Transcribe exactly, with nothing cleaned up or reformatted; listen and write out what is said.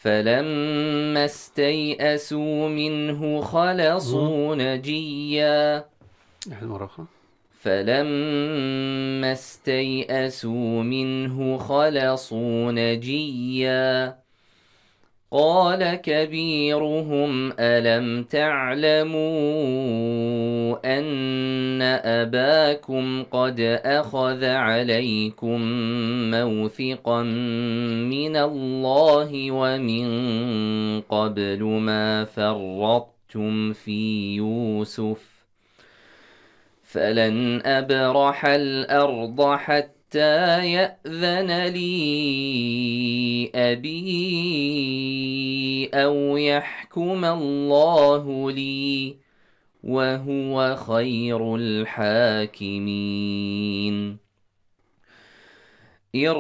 فلما استيئسوا منه خلصوا نجيا فلما استيئسوا منه خلصوا نجيا قال كبيرهم ألم تعلموا أن أباكم قد أخذ عليكم موثقا من الله ومن قبل ما فرطتم في يوسف فلن أبرح الأرض حتى يأذن لي أبي أو يحكم الله لي وهو خير الحاكمين.